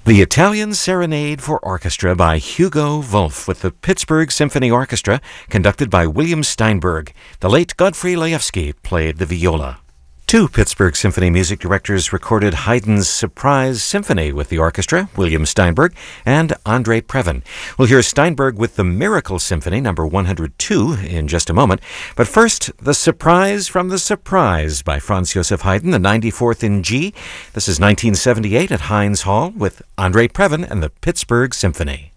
The Italian Serenade for Orchestra by Hugo Wolf with the Pittsburgh Symphony Orchestra, conducted by William Steinberg. The late Godfrey Laevsky played the viola. Two Pittsburgh Symphony music directors recorded Haydn's Surprise Symphony with the orchestra, William Steinberg and Andre Previn. We'll hear Steinberg with the Miracle Symphony, number 102, in just a moment. But first, The Surprise from the Surprise by Franz Joseph Haydn, the 94th in G. This is 1978 at Heinz Hall with Andre Previn and the Pittsburgh Symphony.